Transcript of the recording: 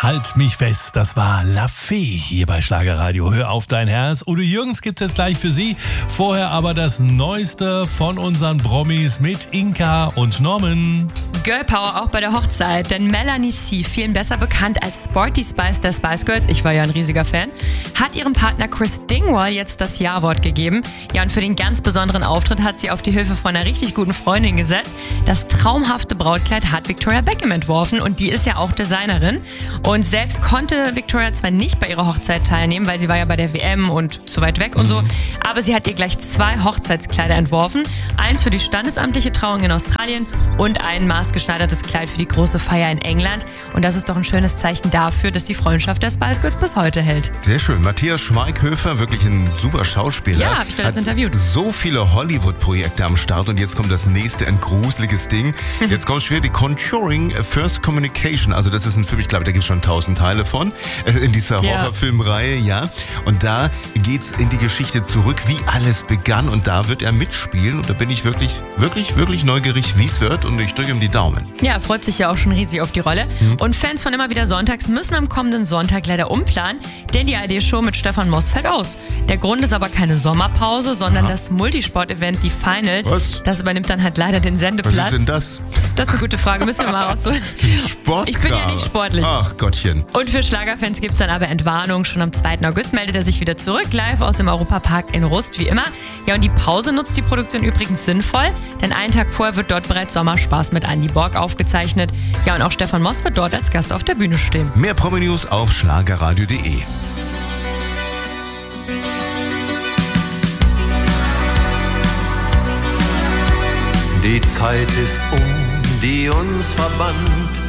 Halt mich fest, das war La Fee hier bei Schlagerradio. Hör auf dein Herz. Udo Jürgens gibt's jetzt gleich für Sie. Vorher aber das Neueste von unseren Promis mit Inka und Norman. Girl Power auch bei der Hochzeit, denn Melanie C., vielen besser bekannt als Sporty Spice der Spice Girls, ich war ja ein riesiger Fan, hat ihrem Partner Chris Dingwall jetzt das Ja-Wort gegeben. Ja, und für den ganz besonderen Auftritt hat sie auf die Hilfe von einer richtig guten Freundin gesetzt. Das traumhafte Brautkleid hat Victoria Beckham entworfen und die ist ja auch Designerin. Und selbst konnte Victoria zwar nicht bei ihrer Hochzeit teilnehmen, weil sie war ja bei der WM und zu weit weg und so, aber sie hat ihr gleich 2 Hochzeitskleider entworfen. Eins für die standesamtliche Trauung in Australien und ein maßgeschneidertes Kleid für die große Feier in England. Und das ist doch ein schönes Zeichen dafür, dass die Freundschaft der Spice Girls bis heute hält. Sehr schön. Matthias Schweighöfer, wirklich ein super Schauspieler. Ja, habe ich da jetzt interviewt. So viele Hollywood-Projekte am Start und jetzt kommt das nächste, ein gruseliges Ding. Jetzt kommt schwer die Conjuring First Communication. Also das ist ein Film, ich glaube, da gibt es schon 1000 Teile von, in dieser Horrorfilmreihe, ja. Und da geht's in die Geschichte zurück, wie alles begann und da wird er mitspielen und da bin ich wirklich neugierig, wie es wird und ich drücke ihm die Daumen. Ja, freut sich ja auch schon riesig auf die Rolle. Und Fans von Immer wieder Sonntags müssen am kommenden Sonntag leider umplanen, denn die ARD-Show mit Stefan Moss fällt aus. Der Grund ist aber keine Sommerpause, sondern das Multisport-Event, die Finals. Was? Das übernimmt dann halt leider den Sendeplatz. Was ist denn das? Das ist eine gute Frage, müssen wir mal rausholen. Sportkram. Ich bin ja nicht sportlich. Ach Gottchen. Und für Schlagerfans gibt es dann aber Entwarnung. Schon am 2. August meldet er sich wieder zurück, live aus dem Europapark in Rust, wie immer. Ja, und die Pause nutzt die Produktion übrigens sinnvoll, denn einen Tag vorher wird dort bereits Sommerspaß mit Andi Borg aufgezeichnet. Ja, und auch Stefan Moss wird dort als Gast auf der Bühne stehen. Mehr Promi-News auf schlagerradio.de. Die Zeit ist die uns verband.